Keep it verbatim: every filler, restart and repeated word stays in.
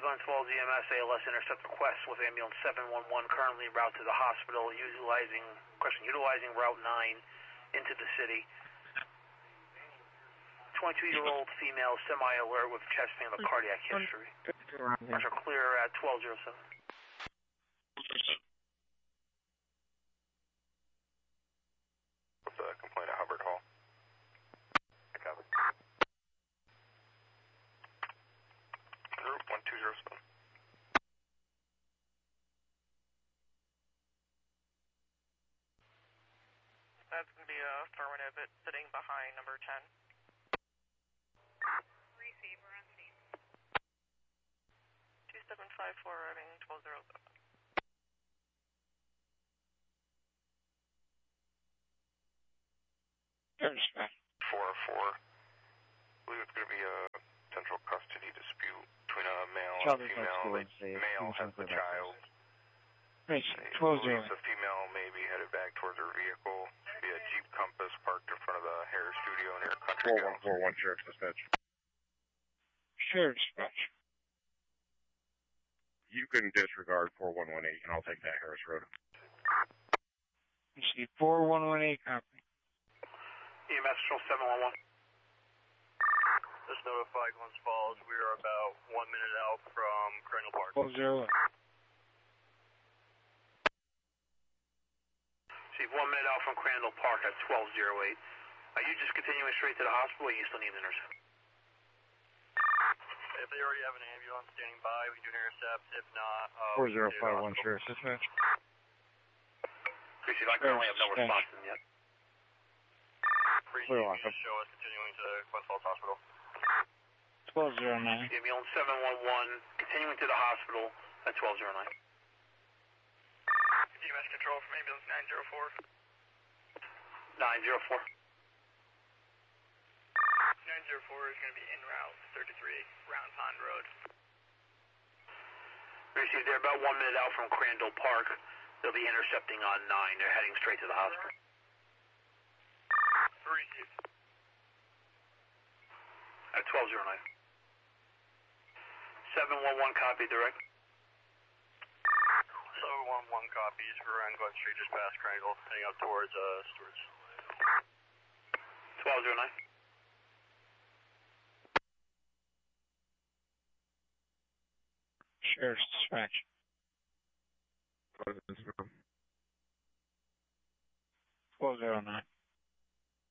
Glen Falls E M S A L S intercept request with ambulance seven one one currently en route to the hospital, utilizing question utilizing Route nine into the city. twenty-two-year-old female, semi-alert with chest pain with cardiac history. Marshal clear at twelve oh seven. What's the complaint at Hubbard Hall? Pick up. Route one two zero seven. That's going to be a affirmative. It's sitting behind number ten. Receiver on scene. two seven five four, arriving twelve oh seven. four four. I believe it's going to be a central custody dispute between a male and a female. The male has the child. twelve The female may be headed back towards her vehicle. Should be a Jeep Compass parked in front of the hair studio near Country four one four one, Sheriff's Dispatch. Sheriff's Dispatch. You can disregard four one one eight, and I'll take that Harris Road. You see four one one eight, copy. E M S Patrol seven one one. Just notify Glens Falls. We are about one minute out from Crandall Park. twelve oh eight. See, one minute out from Crandall Park at twelve oh eight. Are you just continuing straight to the hospital, or you still need an intercept? If they already have an ambulance standing by, we can do an intercept. If not, uh, four oh five one, Sheriff's Dispatch. Appreciate it. I currently have no response to them yet. Appreciate you just show us continuing to Glens Falls Hospital. twelve oh nine. Ambulance seven one one, continuing to the hospital at twelve oh nine. E M S control from ambulance nine oh four. nine oh four. nine oh four is going to be en route thirty-three, Round Pond Road. Received. They're about one minute out from Crandall Park. They'll be intercepting on nine. They're heading straight to the hospital. Received. At twelve oh nine. seven one one copy direct. seven one one copies. We're on Glen Street, just past Crandall, heading up towards uh, Stewart's. twelve oh nine. Sheriff's Dispatch. twelve oh nine.